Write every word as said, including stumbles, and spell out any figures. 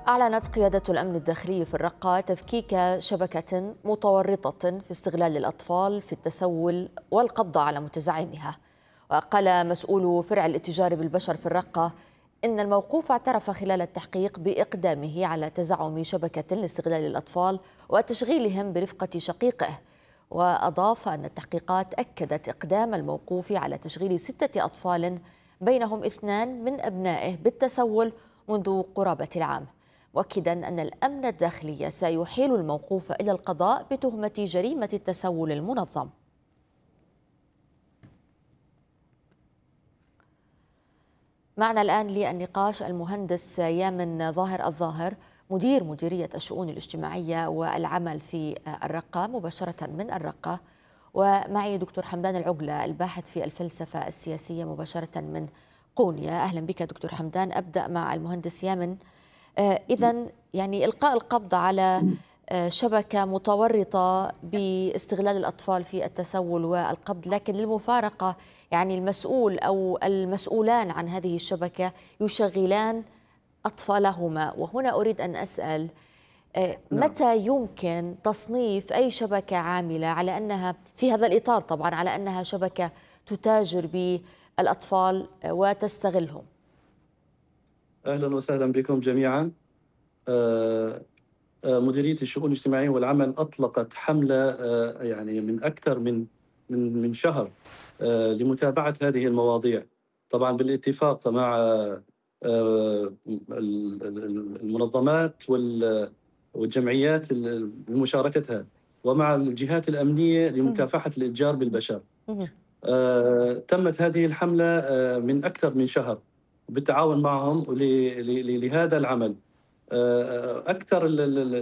أعلنت قيادة الأمن الداخلي في الرقة تفكيك شبكة متورطة في استغلال الأطفال في التسول والقبض على متزعمها. وقال مسؤول فرع الاتجار بالبشر في الرقة إن الموقوف اعترف خلال التحقيق بإقدامه على تزعم شبكة لاستغلال الأطفال وتشغيلهم برفقة شقيقه. وأضاف أن التحقيقات أكدت إقدام الموقوف على تشغيل ستة أطفال بينهم اثنان من أبنائه بالتسول منذ قرابة العام، مؤكدا أن الأمن الداخلي سيحيل الموقوف إلى القضاء بتهمة جريمة التسول المنظم. معنا الآن للنقاش المهندس يامن ظاهر الظاهر، مدير مديرية الشؤون الاجتماعية والعمل في الرقة مباشرة من الرقة، ومعي دكتور حمدان العقلة الباحث في الفلسفة السياسية مباشرة من قونيا. أهلا بك دكتور حمدان. أبدأ مع المهندس يامن. إذن يعني إلقاء القبض على شبكة متورطة باستغلال الأطفال في التسول والقبض، لكن للمفارقة يعني المسؤول أو المسؤولان عن هذه الشبكة يشغلان أطفالهما. وهنا أريد أن أسأل نعم. متى يمكن تصنيف أي شبكة عاملة على أنها في هذا الإطار، طبعا على أنها شبكة تتاجر بالأطفال وتستغلهم؟ أهلا وسهلا بكم جميعا. آه، آه، مديرية الشؤون الاجتماعية والعمل أطلقت حملة آه، يعني من أكثر من من من شهر آه، لمتابعة هذه المواضيع، طبعا بالاتفاق مع آه، ال- ال- المنظمات وال- والجمعيات ال- بمشاركتها، ومع الجهات الأمنية مهم. لمكافحة الإتجار بالبشر. مهم. آه، تمت هذه الحملة آه، من أكثر من شهر بالتعاون معهم ل- ل- لهذا العمل. آه، أكثر